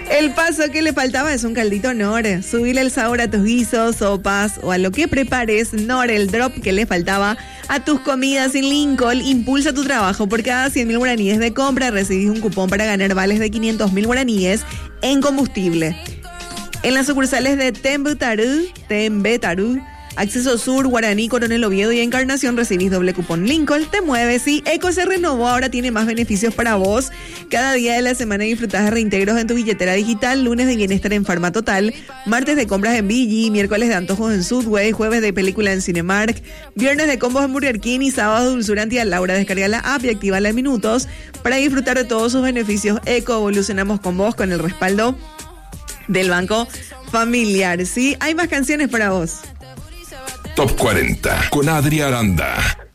El paso que le faltaba es un caldito Nor. Subirle el sabor a tus guisos, sopas o a lo que prepares. Nor, el drop que le faltaba a tus comidas en Lincoln. Impulsa tu trabajo. Por cada 100.000 guaraníes de compra recibís un cupón para ganar vales de 500.000 guaraníes en combustible. En las sucursales de Tembetaru, Acceso Sur, Guaraní, Coronel Oviedo y Encarnación recibís doble cupón Lincoln. Te mueves y Eco se renovó, ahora tiene más beneficios para vos. Cada día de la semana disfrutás de reintegros en tu billetera digital, lunes de bienestar en Farma Total, martes de compras en BG, miércoles de antojos en Subway, jueves de película en Cinemark, viernes de combos en Burger King y sábado de dulzura en Tía Laura. Descarga la app y actívala en minutos para disfrutar de todos sus beneficios. Eco, evolucionamos con vos, con el respaldo del Banco Familiar. ¿Sí? Hay más canciones para vos. Top 40 con Adri Aranda.